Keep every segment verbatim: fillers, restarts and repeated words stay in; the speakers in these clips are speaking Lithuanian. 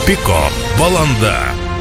Piko valanda.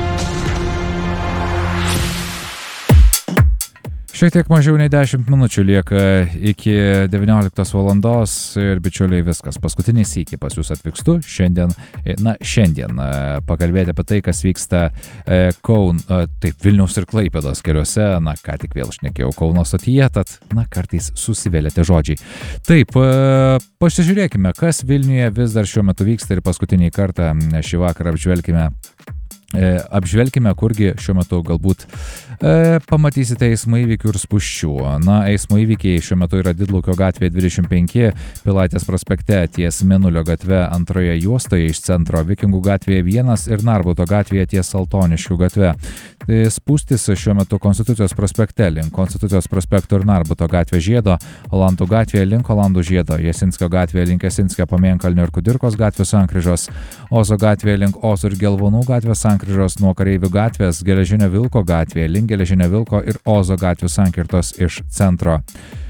Šiek tiek mažiau nei dešimt minučių lieka iki devynioliktos valandos ir bičiuliai viskas. Paskutinį sykį pas jūs atvykstu šiandien, na šiandien pakalbėti apie tai, kas vyksta Kaun, taip Vilniaus ir Klaipėdos keliuose, na ką tik vėl šnekėjau Kauno stotyje, tad na kartais susivėlėte žodžiai. Taip, pasižiūrėkime, kas Vilniuje vis dar šiuo metu vyksta ir paskutinį kartą šį vakarą apžvelkime. E, apžvelkime, kurgi šiuo metu galbūt e, pamatysite eismo įvykių ir spūsčių. Na, eismo įvykiai šiuo metu yra Didlaukio gatvėje dvidešimt penki, Pilaitės prospekte ties Mėnulio gatve antroje juostoje iš centro, Vikingų gatvėje vienas ir Narbuto gatvėje ties Saltoniškių gatve. E, spūstis šiuo metu Konstitucijos prospekte link Konstitucijos prospekto ir Narbuto gatvė žiedo, Olandų gatvėje link Olandų žiedo, Jasinskio gatvėje link Jasinskio Pamėnkalnio ir Kudirkos gatvės sankryžos, Ozo gatvėje link Ozo ir Gelvonų gatvės sankryžos, Sankryžos nuo Kareivių gatvės, Geležinio Vilko gatvėje, link Geležinio Vilko ir Ozo gatvių sankirtos iš centro.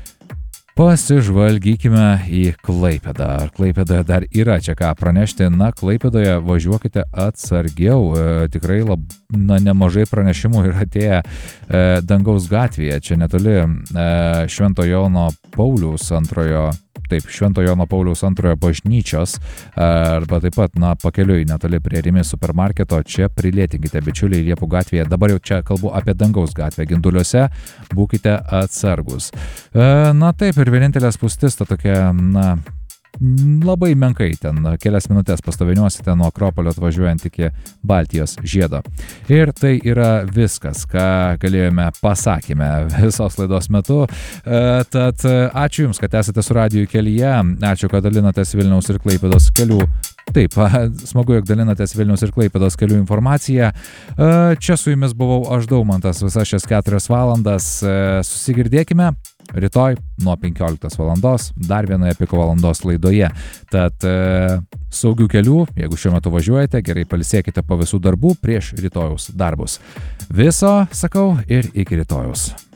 Pasižvalgykime į Klaipėdą. Ar Klaipėdoje dar yra čia ką pranešti? Na, Klaipėdoje važiuokite atsargiau. E, tikrai lab, na, nemažai pranešimų yra atėję e, Dangaus gatvėje. Čia netoli e, Švento Jono Pauliaus antrojo Taip, Švento Jono Pauliaus antrojo bažnyčios, arba taip pat, na, pakeliui netoli prie Rimi supermarketo, čia prilėtinkite, bičiuliai, Liepų gatvėje. Dabar jau čia kalbu apie Dangaus gatvę. Ginduliuose būkite atsargus. Na taip, ir vienintelė spūstis, ta tokia, na, labai menkai ten, kelias minutės pastoviniuosite nuo Akropolio atvažiuojant iki Baltijos žiedo. Ir tai yra viskas, ką galėjome pasakėme visos laidos metu. E, tad ačiū Jums, kad esate su radiju kelyje, ačiū, kad dalinatės Vilniaus ir Klaipėdos kelių. Taip, smagu, jog dalinatės Vilniaus ir Klaipėdos kelių informaciją. E, čia su Jumis buvau aš, Daumantas, visas šias keturias valandas. E, susigirdėkime rytoj nuo penkioliktos valandos, dar vienoje Piko valandos laidoje. Tad e, saugių kelių, jeigu šiuo metu važiuojate, gerai pailsėkite po visų darbų prieš rytojaus darbus. Viso, sakau, ir iki rytojaus.